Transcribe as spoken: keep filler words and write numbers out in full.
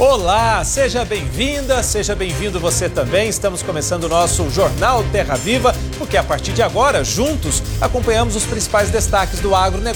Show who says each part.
Speaker 1: Olá, seja bem-vinda, seja bem-vindo você também. Estamos começando o nosso Jornal Terra Viva, porque a partir de agora, juntos, acompanhamos os principais destaques do agronegócio.